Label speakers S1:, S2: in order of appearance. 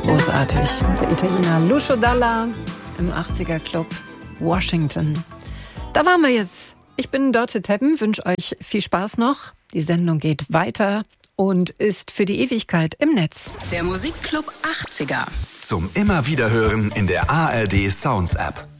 S1: Großartig. Der Italiener Lucio Dalla im 80er Club Washington. Da waren wir jetzt. Ich bin Dörte Teppen, wünsche euch viel Spaß noch. Die Sendung geht weiter und ist für die Ewigkeit im Netz.
S2: Der Musikclub 80er.
S3: Zum immer Wiederhören in der ARD Sounds App.